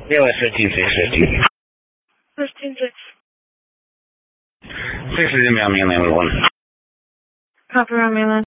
BOS 15650. 156. 6 Romeo 911. Copy, Romeo.